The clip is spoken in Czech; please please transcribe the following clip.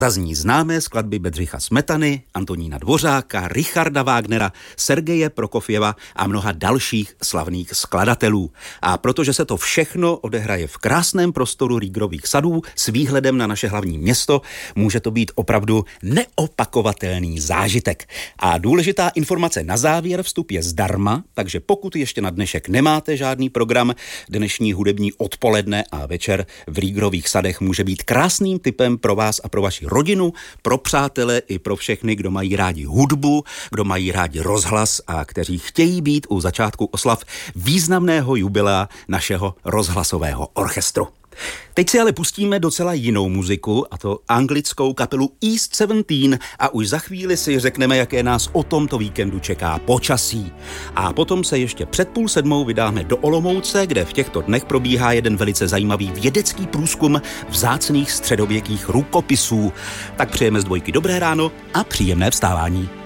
Zazní známé skladby Bedřicha Smetany, Antonína Dvořáka, Richarda Wagnera, Sergeje Prokofjeva a mnoha dalších slavných skladatelů. A protože se to všechno odehraje v krásném prostoru Rýgrových sadů s výhledem na naše hlavní město, může to být opravdu neopakovatelný zážitek. A důležitá informace na závěr, vstup je zdarma, takže pokud ještě na dnešek nemáte žádný program, dnešní hudební odpoledne a večer v Rýgrových sadech může být krásným tipem pro vás a pro vaši rodinu, pro přátele i pro všechny, kdo mají rádi hudbu, kdo mají rádi rozhlas a kteří chtějí být u začátku oslav významného jubilea našeho rozhlasového orchestru. Teď si ale pustíme docela jinou muziku, a to anglickou kapelu East 17, a už za chvíli si řekneme, jaké nás o tomto víkendu čeká počasí. A potom se ještě před 6:30 vydáme do Olomouce, kde v těchto dnech probíhá jeden velice zajímavý vědecký průzkum vzácných středověkých rukopisů. Tak přejeme z Dvojky dobré ráno a příjemné vstávání.